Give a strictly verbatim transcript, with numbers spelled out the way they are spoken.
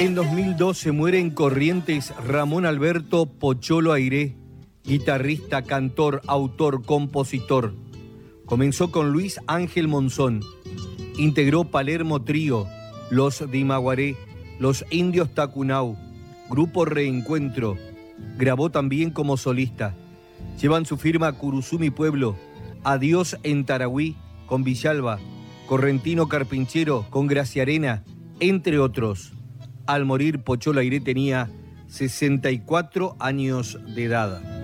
En dos mil doce muere en Corrientes Ramón Alberto Pocholo Airé, guitarrista, cantor, autor, compositor. Comenzó con Luis Ángel Monzón, integró Palermo Trío, Los Dimaguaré, Los Indios Tacunau, Grupo Reencuentro. Grabó también como solista. Llevan su firma Curuzú Mi Pueblo, Adiós en Tarahui con Villalba, Correntino Carpinchero con Gracia Arena, entre otros. Al morir, Pocholo Airé tenía sesenta y cuatro años de edad.